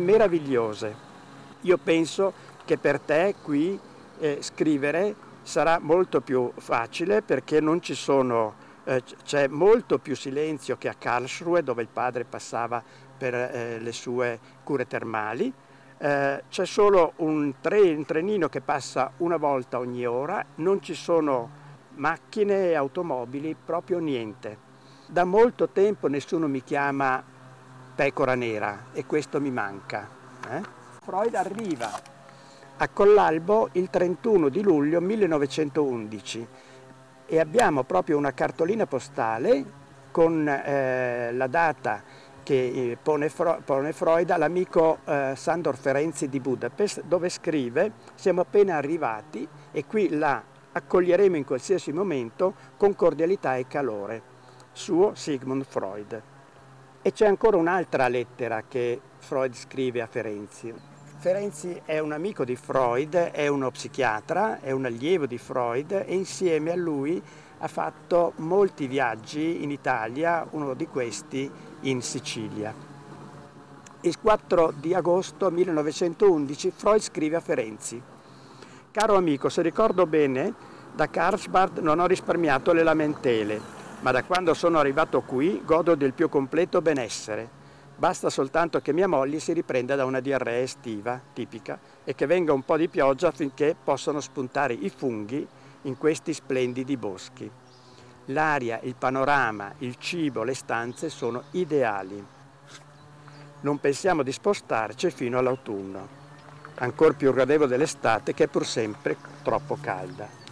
meravigliose. Io penso che per te qui scrivere sarà molto più facile, perché non ci sono, c'è molto più silenzio che a Karlsruhe, dove il padre passava per le sue cure termali. C'è solo un trenino che passa una volta ogni ora, non ci sono macchine e automobili, proprio niente. Da molto tempo nessuno mi chiama pecora nera e questo mi manca. Freud arriva a Collalbo il 31 di luglio 1911 e abbiamo proprio una cartolina postale con la data che pone Freud all'amico Sandor Ferenczi di Budapest, dove scrive: siamo appena arrivati e qui la accoglieremo in qualsiasi momento con cordialità e calore. Suo Sigmund Freud. E c'è ancora un'altra lettera che Freud scrive a Ferenczi. Ferenczi è un amico di Freud, è uno psichiatra, è un allievo di Freud e insieme a lui ha fatto molti viaggi in Italia, uno di questi in Sicilia. Il 4 di agosto 1911 Freud scrive a Ferenczi: caro amico, se ricordo bene, da Karlsbad non ho risparmiato le lamentele, ma da quando sono arrivato qui godo del più completo benessere. Basta soltanto che mia moglie si riprenda da una diarrea estiva tipica e che venga un po' di pioggia affinché possano spuntare i funghi in questi splendidi boschi. L'aria, il panorama, il cibo, le stanze sono ideali. Non pensiamo di spostarci fino all'autunno, ancor più gradevole dell'estate, che è pur sempre troppo calda.